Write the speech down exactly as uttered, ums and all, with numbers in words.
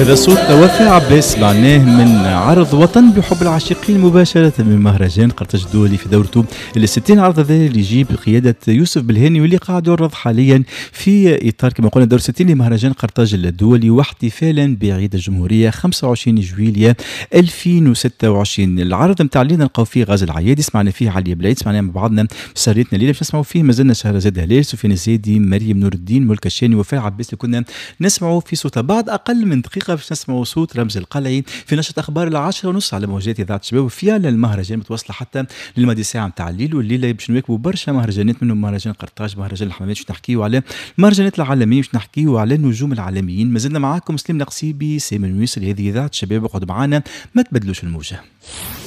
هذا صوت وفاء عباس معناه من عرض وطن بحب العاشقين مباشرة من مهرجان قرطاج الدولي في دورته الستين. عرض هذا اللي يجيب بقيادة يوسف بالهاني واللي قاعد يعرض حاليا في إطار كما قلنا دور ستين لمهرجان قرطاج الدولي، واحتفالا بعيد الجمهورية خمسة وعشرين جويلية ألفين وستة وعشرين. العرض نتاع الليلة نلقاو فيه غازي العيادي، سمعنا فيه علي بلايد، سمعنا مع بعضنا في سهرتنا الليلة باش نسمعوا فيه مازلنا شهرزاد هلال، سفيان الزيدي، مريم نور الدين، ملك الشاني، وفاء عباس اللي كنا نسمعوا في صوتها. بعد أقل من دقيقة باش نسمعوا صوت رمز القلعي في نشرة أخبار العاشرة ونص على موجات إذاعة الشباب، وفيها المهرجان متواصلة حتى للمدى ساعة نتاع الليل. والليلة باش نواكبوا برشا مهرجانات، منهم مهرجان قرطاج، مهرجان الحمامات، باش نحكيوا على المهرجانات العالمية، باش نحكيوا على النجوم العالميين. مازلنا معاكم سليم القصيبي، سامي الميسري، هذه إذاعة الشباب، اقعدوا معانا ما تبدلوش الموجة.